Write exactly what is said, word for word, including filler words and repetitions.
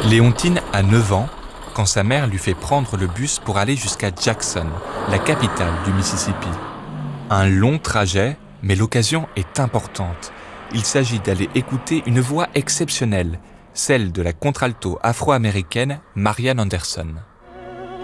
Léontine a neuf ans quand sa mère lui fait prendre le bus pour aller jusqu'à Jackson, la capitale du Mississippi. Un long trajet, mais l'occasion est importante. Il s'agit d'aller écouter une voix exceptionnelle, celle de la contralto afro-américaine Marian Anderson.